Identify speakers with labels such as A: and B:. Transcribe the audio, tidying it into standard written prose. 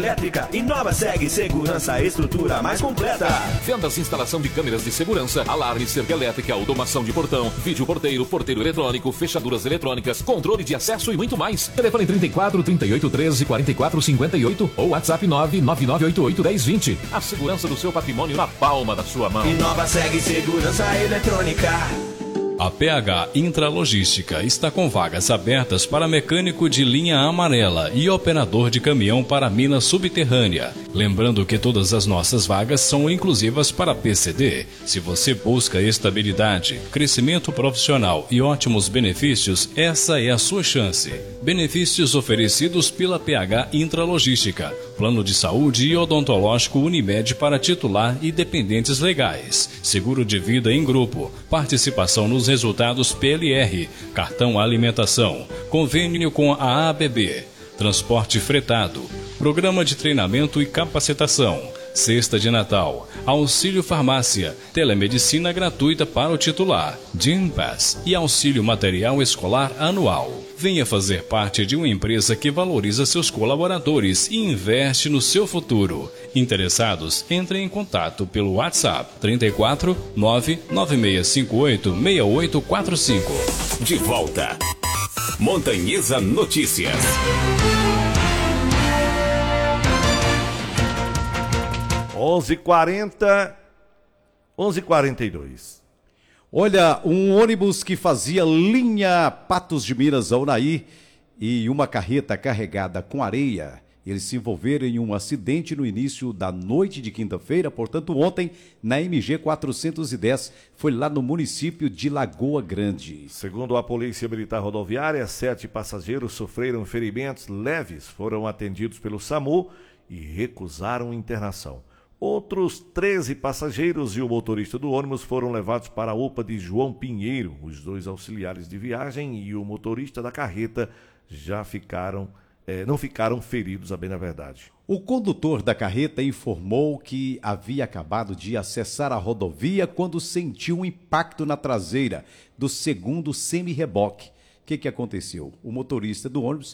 A: Elétrica. Inova segue segurança, estrutura mais completa.
B: Vendas e instalação de câmeras de segurança, alarme, cerca elétrica, automação de portão, vídeo porteiro, porteiro eletrônico, fechaduras eletrônicas, controle de acesso e muito mais. Telefone 34 38 13 44 58 ou WhatsApp 99988 1020. A segurança do seu patrimônio na palma da sua mão.
A: Inova segue segurança eletrônica.
C: A PH Intralogística está com vagas abertas para mecânico de linha amarela e operador de caminhão para mina subterrânea. Lembrando que todas as nossas vagas são inclusivas para PCD. Se você busca estabilidade, crescimento profissional e ótimos benefícios, essa é a sua chance. Benefícios oferecidos pela PH Intralogística. Plano de saúde e odontológico Unimed para titular e dependentes legais. Seguro de vida em grupo. Participação nos resultados PLR. Cartão alimentação. Convênio com a ABB. Transporte fretado. Programa de treinamento e capacitação. Cesta de Natal, auxílio farmácia, telemedicina gratuita para o titular, Gympass e auxílio material escolar anual. Venha fazer parte de uma empresa que valoriza seus colaboradores e investe no seu futuro. Interessados, entrem em contato pelo WhatsApp 34 99658 6845.
D: De volta. Montanhesa Notícias.
E: 11h42. Olha, um ônibus que fazia linha Patos de Minas a Unai e uma carreta carregada com areia, eles se envolveram em um acidente no início da noite de quinta-feira, portanto ontem, na MG 410, foi lá no município de Lagoa Grande.
F: Segundo a Polícia Militar Rodoviária, 7 passageiros sofreram ferimentos leves, foram atendidos pelo SAMU e recusaram internação. Outros 13 passageiros e o motorista do ônibus foram levados para a UPA de João Pinheiro. Os 2 auxiliares de viagem e o motorista da carreta já não ficaram feridos, a bem na verdade.
E: O condutor da carreta informou que havia acabado de acessar a rodovia quando sentiu um impacto na traseira do segundo semi-reboque. O que aconteceu? O motorista do ônibus